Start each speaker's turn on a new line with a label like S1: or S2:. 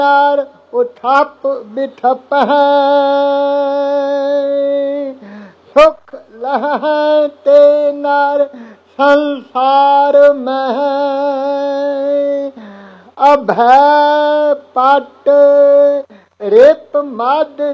S1: यार उठप बिठप है, सुख लह ते नार संसार में, अभय पट रिप मद